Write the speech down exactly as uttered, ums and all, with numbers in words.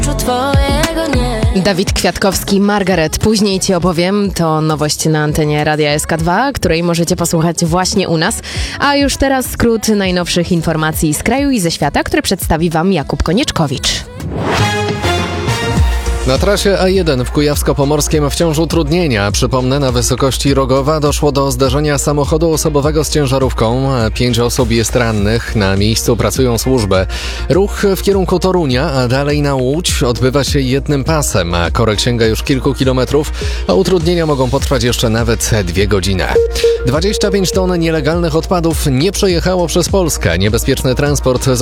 twojego nie. Dawid Kwiatkowski, Margaret. Później ci opowiem, to nowość na antenie Radia S K dwa, której możecie posłuchać właśnie u nas. A już teraz skrót najnowszych informacji z kraju i ze świata, które przedstawi wam Jakub Konieczkowicz. Na trasie A jeden w Kujawsko-Pomorskiem wciąż utrudnienia. Przypomnę, na wysokości Rogowa doszło do zdarzenia samochodu osobowego z ciężarówką. Pięć osób jest rannych. Na miejscu pracują służby. Ruch w kierunku Torunia, a dalej na Łódź odbywa się jednym pasem. Korek sięga już kilku kilometrów, a utrudnienia mogą potrwać jeszcze nawet dwie godziny. dwadzieścia pięć ton nielegalnych odpadów nie przejechało przez Polskę. Niebezpieczny transport